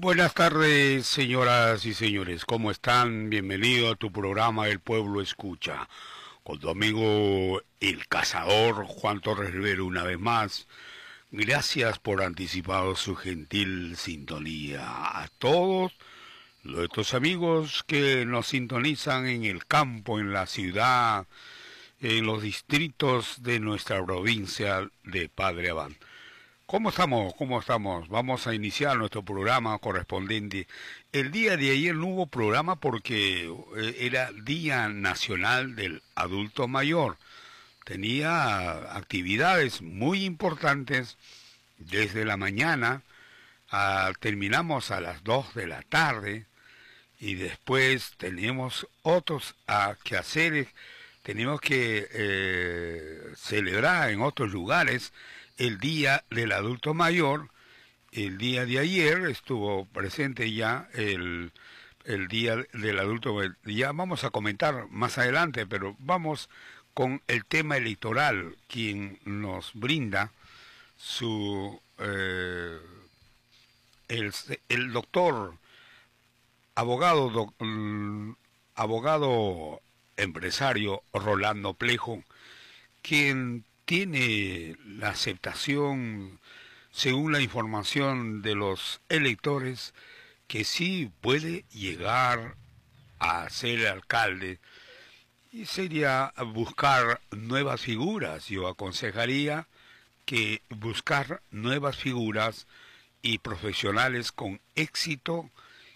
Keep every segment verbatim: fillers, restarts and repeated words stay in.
Buenas tardes, señoras y señores. ¿Cómo están? Bienvenido a tu programa El Pueblo Escucha. Con tu amigo El Cazador, Juan Torres Rivero, una vez más. Gracias por anticipado su gentil sintonía. A todos nuestros amigos que nos sintonizan en el campo, en la ciudad, en los distritos de nuestra provincia de Padre Abad. ¿Cómo estamos? ¿Cómo estamos? Vamos a iniciar nuestro programa correspondiente. El día de ayer no hubo programa porque era Día Nacional del Adulto Mayor. Tenía actividades muy importantes desde la mañana, a, terminamos a las dos de la tarde y después tenemos otros a, quehaceres, tenemos que eh, celebrar en otros lugares el Día del Adulto Mayor. El día de ayer estuvo presente ya el, el Día del Adulto Mayor. Ya vamos a comentar más adelante, pero vamos con el tema electoral, quien nos brinda su eh, el, el doctor abogado doc, abogado empresario Rolando Plejo, quien tiene la aceptación, según la información de los electores, que sí puede llegar a ser alcalde. Y sería buscar nuevas figuras. Yo aconsejaría que buscar nuevas figuras y profesionales con éxito,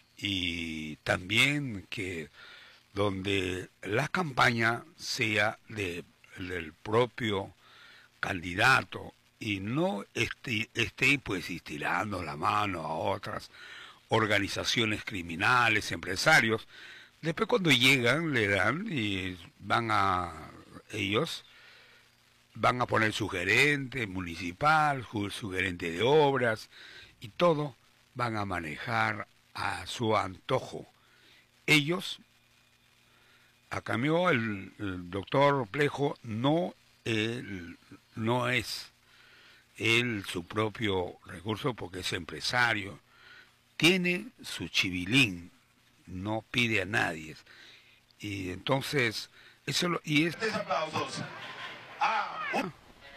y también que donde la campaña sea de, del propio candidato y no esté, esté pues estirando la mano a otras organizaciones criminales, empresarios. Después cuando llegan le dan y van a ellos van a poner su gerente municipal, su gerente de obras y todo van a manejar a su antojo. Ellos, a cambio el, el doctor Plejo no él, no es él su propio recurso porque es empresario, tiene su chivilín, no pide a nadie, y entonces eso lo, y es aplausos. Ah, con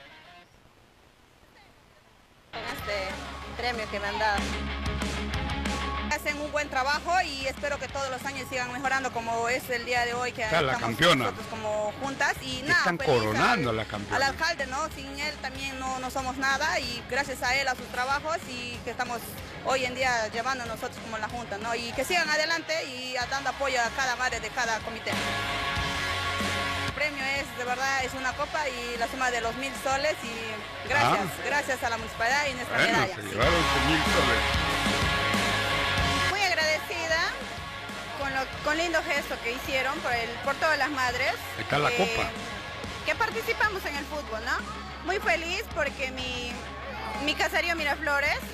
este premio que me han dado. Hacen un buen trabajo y espero que todos los años sigan mejorando, como es el día de hoy que está estamos la campeona. Nosotros como juntas y nada, están feliz coronando al, a la campeona. al alcalde, ¿no? Sin él también no, no somos nada, y gracias a él, a sus trabajos, y que estamos hoy en día llevando nosotros como la junta, ¿no? Y que sigan adelante y dando apoyo a cada madre de cada comité. El premio es, de verdad, es una copa y la suma de los mil soles, y gracias, ah. gracias a la municipalidad y nuestra bueno, medalla. Se llevaron mil soles. Muy agradecida con, lo, con lindo gesto que hicieron por, el, por todas las madres. Está la eh, copa. Que participamos en el fútbol, ¿no? Muy feliz porque mi, mi caserío Miraflores